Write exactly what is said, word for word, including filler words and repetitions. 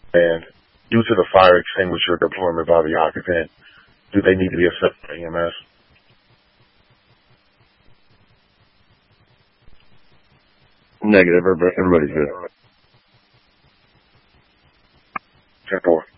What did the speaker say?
And due to the fire extinguisher deployment by the occupant, do they need to be assessed by E M S? Negative. Everybody's good. ten four.